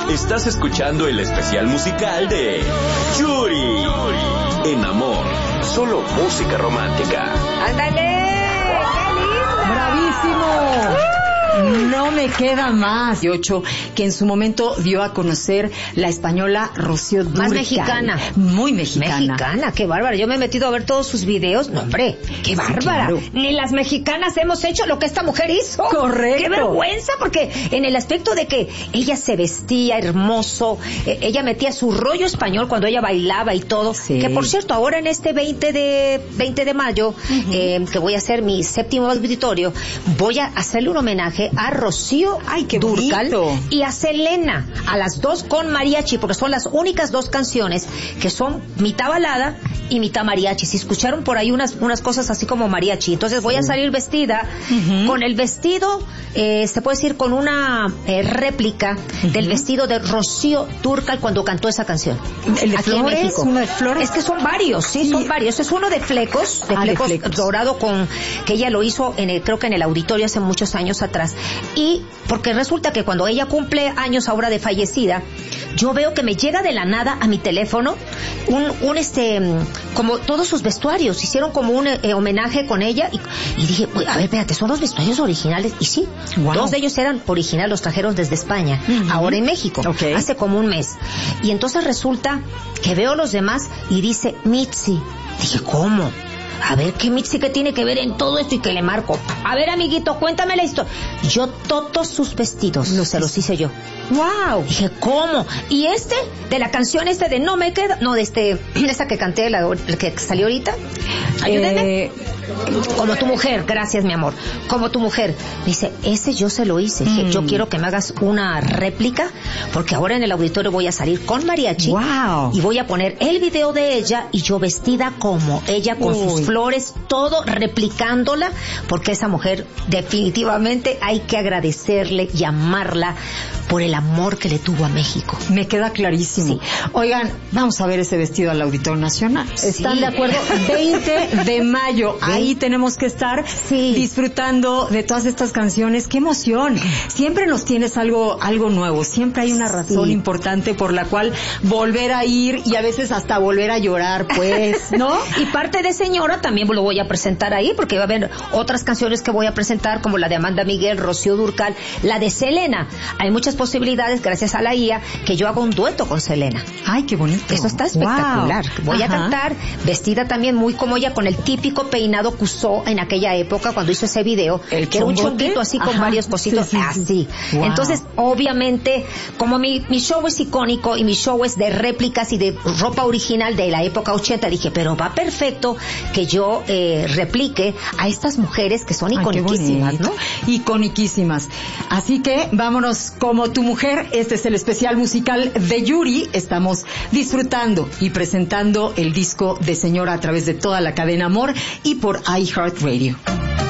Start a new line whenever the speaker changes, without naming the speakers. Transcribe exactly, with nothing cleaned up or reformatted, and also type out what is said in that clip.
Estás escuchando el especial musical de Yuri. En Amor, solo música romántica.
¡Ándale! ¡Qué linda!
¡Bravísimo! No me queda más. Y ocho, que en su momento dio a conocer la española Rocío Dúrcal.
Más mexicana.
Muy mexicana.
Mexicana, qué bárbara. Yo me he metido a ver todos sus videos. No, hombre, qué bárbara. Claro. Ni las mexicanas hemos hecho lo que esta mujer hizo.
Correcto.
Qué vergüenza, porque en el aspecto de que ella se vestía hermoso, eh, ella metía su rollo español cuando ella bailaba y todo.
Sí.
Que por cierto, ahora en este veinte de mayo, uh-huh. eh, que voy a hacer mi séptimo auditorio, voy a hacerle un homenaje a Rocío
Ay, qué
Dúrcal
bonito.
y a Selena, a las dos con mariachi, porque son las únicas dos canciones que son mitad balada y mitad mariachi. Si escucharon por ahí unas unas cosas así como mariachi, entonces voy a salir vestida uh-huh. con el vestido, eh, se puede decir con una eh, réplica uh-huh. del vestido de Rocío Dúrcal cuando cantó esa canción.
¿El de
aquí
flores?
En México.
¿Uno de flores?
Es que son varios, sí, sí, son varios. Es uno de flecos, de,
ah,
flecos,
de flecos
dorado con que ella lo hizo en el, creo que en el auditorio hace muchos años atrás. Y porque resulta que cuando ella cumple años ahora de fallecida, yo veo que me llega de la nada a mi teléfono un, un este, como todos sus vestuarios, hicieron como un eh, homenaje con ella y, y dije, a ver, espérate, ¿son los vestuarios originales? Y sí, wow. Dos de ellos eran originales, los trajeron desde España, uh-huh. ahora en México, okay. hace como un mes. Y entonces resulta que veo los demás y dice Mitzi. Dije, ¿cómo? A ver, ¿qué Mitzi que tiene que ver en todo esto? Y que le marco. A ver, amiguito, cuéntame la historia. Yo todos sus vestidos no, se los hice yo.
¡Wow!
Dije, ¿cómo? Y este, de la canción este de No me queda, no, de este, esta que canté, la, la que salió ahorita. Ayúdenme. Eh... Como tu mujer, gracias mi amor. Como tu mujer. Dice, ese yo se lo hice. Mm. Dije, yo quiero que me hagas una réplica, porque ahora en el auditorio voy a salir con mariachi.
Wow.
Y voy a poner el video de ella y yo vestida como ella, con Uy. sus flores, todo replicándola, porque esa mujer definitivamente hay que agradecerle y amarla por el amor que le tuvo a México.
Me queda clarísimo. Sí. Oigan, vamos a ver ese vestido al Auditorio Nacional. ¿Están sí. de acuerdo? veinte de mayo. Ahí tenemos que estar sí. disfrutando de todas estas canciones. ¡Qué emoción! Siempre nos tienes algo algo nuevo. Siempre hay una razón sí. importante por la cual volver a ir y a veces hasta volver a llorar, pues, ¿no?
Y parte de Señora también lo voy a presentar ahí, porque va a haber otras canciones que voy a presentar, como la de Amanda Miguel, Rocío Dúrcal, la de Selena. Hay muchas posibilidades, gracias a la I A, que yo haga un dueto con Selena.
¡Ay, qué bonito!
Eso está espectacular. Wow. Voy Ajá. a cantar vestida también muy como ella, con el típico peinado que usó en aquella época cuando hizo ese video,
¿El
que era un chonguito así Ajá. con varios cositos sí, sí, así. Sí. Wow. Entonces, obviamente, como mi, mi show es icónico y mi show es de réplicas y de ropa original de la época ochenta, dije, pero va perfecto que yo eh, replique a estas mujeres que son iconiquísimas, ¿no?
Iconiquísimas. Así que vámonos como tu mujer. Este es el especial musical de Yuri. Estamos disfrutando y presentando el disco de Señora a través de toda la cadena Amor y por iHeartRadio.